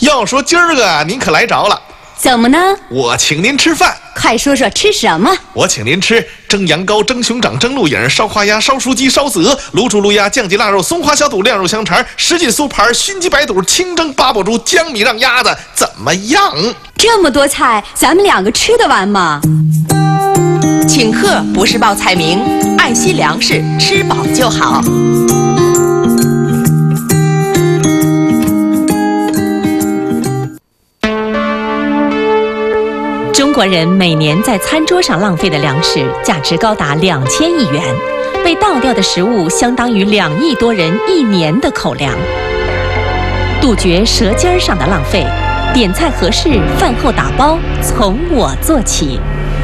要说今儿个您可来着了， 怎么呢？ 我请您吃饭。 快说说吃什么？ 我请您吃蒸羊羔、蒸熊掌、蒸鹿影、烧花鸭、烧雏鸡、烧子鹅、卤煮鹿鸭、酱鸡腊肉、松花小肚、晾肉香肠、什锦酥盘、熏鸡白肚、清蒸八宝猪、江米让鸭子，怎么样？ 这么多菜，咱们两个吃得完吗？ 请客不是报菜名，爱惜粮食，吃饱就好。 中国人每年在餐桌上浪费的粮食价值高达2000亿元，被倒掉的食物相当于2亿多人1年的口粮。杜绝舌尖上的浪费，点菜合适，饭后打包，从我做起。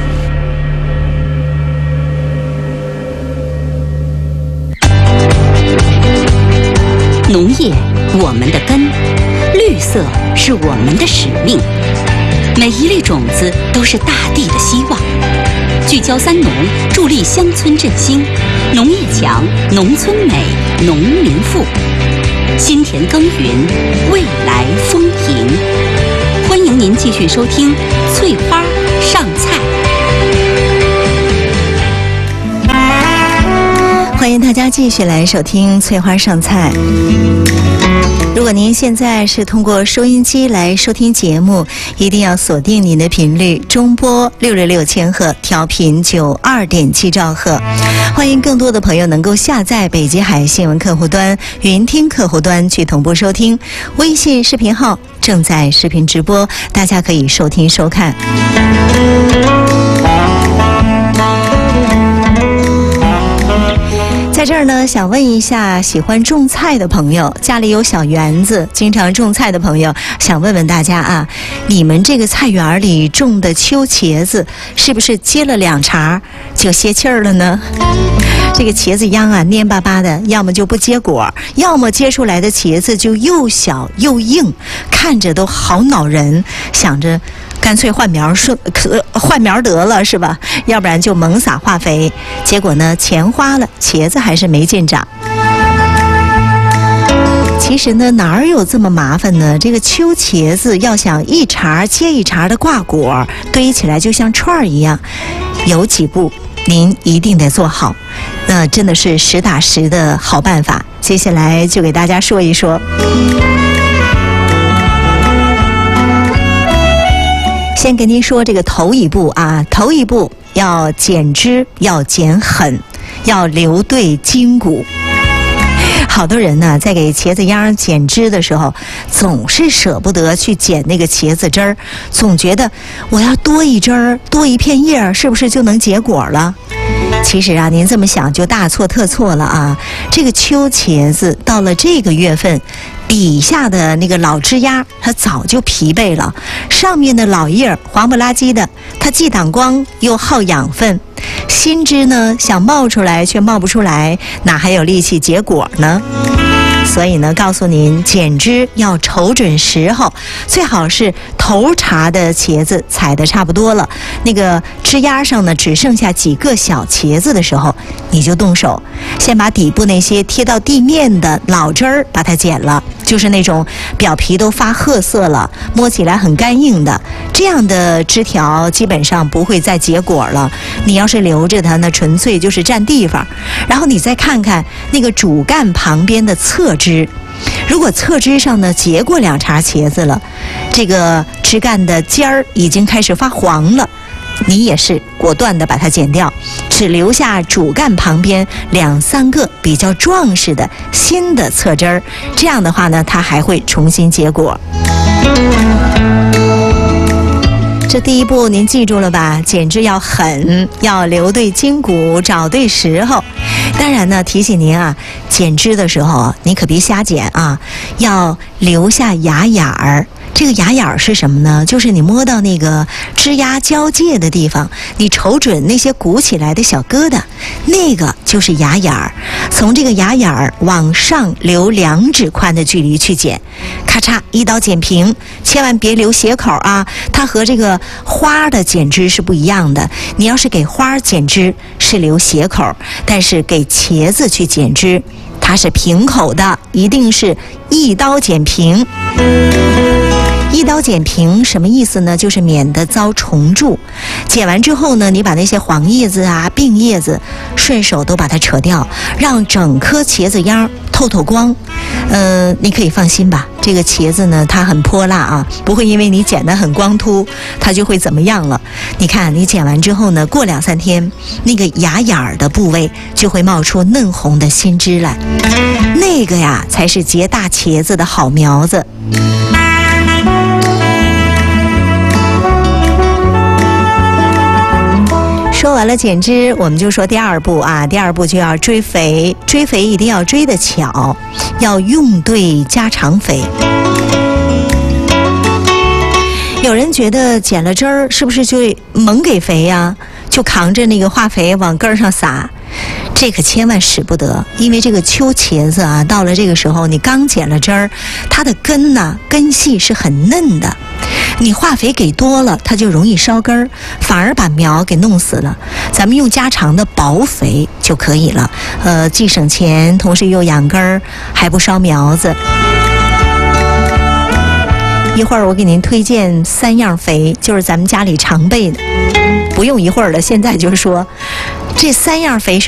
农业，我们的根；绿色是我们的使命。每一粒种子都是大地的希望。聚焦3农，助力乡村振兴。农业强，农村美，农民富。心田耕耘，未来丰盈。欢迎您继续收听《翠花上菜》。 欢迎大家继续来收听《翠花上菜》。如果您现在是通过收音机来收听节目，一定要锁定您的频率，中波666千赫，调频92.7兆赫。欢迎更多的朋友能够下载北极海新闻客户端、云听客户端去同步收听。微信视频号正在视频直播，大家可以收听收看。在这儿呢，想问一下喜欢种菜的朋友，家里有小园子经常种菜的朋友，想问问大家啊，你们这个菜园里种的秋茄子是不是接了2茬就歇气儿了呢？这个茄子秧啊蔫巴巴的，要么就不结果，要么结出来的茄子就又小又硬，看着都好恼人，想着干脆换苗得了是吧？要不然就猛撒化肥，结果呢钱花了，茄子还是没见长。其实呢，哪儿有这么麻烦呢？这个秋茄子要想一茬接一茬的挂果，堆起来就像串儿一样，有几步您一定得做好，那真的是实打实的好办法。接下来就给大家说一说。先跟您说这个头一步啊，头一步要剪枝，要剪狠，要留对筋骨。好多人呢，在给茄子秧剪枝的时候，总是舍不得去剪那个茄子枝儿，总觉得我要多一枝儿，多一片叶儿，是不是就能结果了？其实啊，您这么想就大错特错了啊！这个秋茄子到了这个月份，底下的那个老枝丫它早就疲惫了，上面的老叶黄不拉几的，它既挡光又耗养分，新枝呢想冒出来却冒不出来，哪还有力气结果呢？所以呢，告诉您，剪枝要瞅准时候，最好是头茬的茄子采得差不多了，那个枝丫上呢只剩下几个小茄子的时候，你就动手，先把底部那些贴到地面的老枝儿把它剪了，就是那种表皮都发褐色了，摸起来很干硬的，这样的枝条基本上不会再结果了。你要是留着它，那纯粹就是占地方。然后你再看看那个主干旁边的侧枝，如果侧枝上呢结过2茬茄子了，这个枝干的尖儿已经开始发黄了，你也是果断的把它剪掉，只留下主干旁边2、3个比较壮实的新的侧枝儿，这样的话呢，它还会重新结果。这第一步您记住了吧？剪枝要狠，要留对筋骨，找对时候。当然呢，提醒您啊，剪枝的时候你可别瞎剪啊，要留下芽眼儿。这个芽眼儿是什么呢？就是你摸到那个枝丫交界的地方，你瞅准那些鼓起来的小疙瘩，那个就是芽眼儿。从这个芽眼儿往上留2指宽的距离去剪，咔嚓一刀剪平，千万别留斜口啊！它和这个花的剪枝是不一样的。你要是给花剪枝是留斜口，但是给茄子去剪枝，它是平口的，一定是一刀剪平。 一刀剪平什么意思呢？就是免得遭虫蛀。剪完之后呢，你把那些黄叶子啊、病叶子顺手都把它扯掉，让整颗茄子秧透透光。你可以放心吧，这个茄子呢，它很泼辣啊，不会因为你剪得很光秃，它就会怎么样了。你看，你剪完之后呢，过2、3天，那个芽眼儿的部位就会冒出嫩红的新枝来，那个呀，才是结大茄子的好苗子。说完了剪枝，我们就说第2步啊。第2步就要追肥，追肥一定要追得巧，要用对家常肥。有人觉得剪了枝儿是不是就猛给肥呀？就扛着那个化肥往根上撒？这可千万使不得，因为这个秋茄子啊，到了这个时候，你刚剪了枝儿，它的根呢，根系是很嫩的。你化肥给多了，它就容易烧根儿，反而把苗给弄死了。咱们用家常的薄肥就可以了，既省钱，同时又养根儿，还不烧苗子。一会儿我给您推荐3样肥，就是咱们家里常备的，不用一会儿了，现在就说这3样肥是